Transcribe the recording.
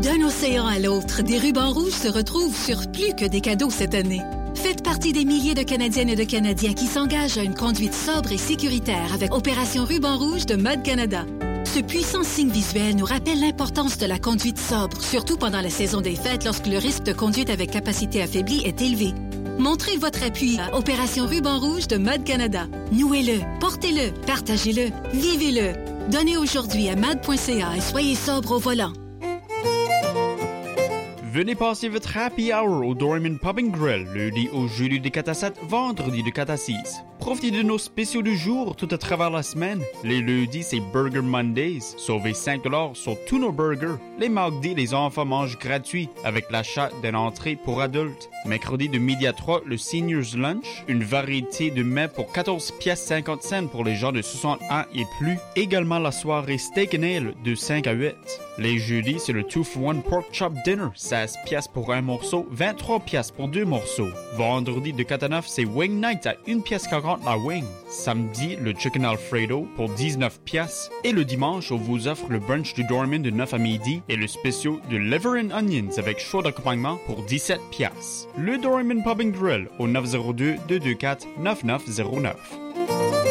D'un océan à l'autre, des rubans rouges se retrouvent sur plus que des cadeaux cette année. Faites partie des milliers de Canadiennes et de Canadiens qui s'engagent à une conduite sobre et sécuritaire avec Opération Ruban Rouge de Mode Canada. Ce puissant signe visuel nous rappelle l'importance de la conduite sobre, surtout pendant la saison des fêtes lorsque le risque de conduite avec capacité affaiblie est élevé. Montrez votre appui à Opération Ruban Rouge de Mode Canada. Nouez-le, portez-le, partagez-le, vivez-le. Donnez aujourd'hui à mad.ca et soyez sobre au volant. Venez passer votre happy hour au Doryman Pub & Grill, lundi au jeudi de 4 à 7, vendredi de 4 à 6. Profitez de nos spéciaux du jour tout à travers la semaine. Les lundis, c'est Burger Mondays. Sauvez 5$ sur tous nos burgers. Les mardis, les enfants mangent gratuit avec l'achat d'une entrée pour adultes. Mercredi de midi à 3, le Seniors Lunch. Une variété de mets pour 14,50$ pour les gens de 60 ans et plus. Également la soirée Steak and Ale de 5 à 8. Les jeudis, c'est le 2-for-1 Pork Chop Dinner. 16$ pour un morceau, 23$ pour 2 morceaux. Vendredi de 4 à 9, c'est Wing Night à 1,40$ la wing. Samedi, le Chicken Alfredo pour 19$. Et le dimanche, on vous offre le brunch du Doryman de 9 à midi et le spécial de Liver and Onions avec choix d'accompagnement pour 17$. Le Doryman Pub & Grill au 902-224-9909.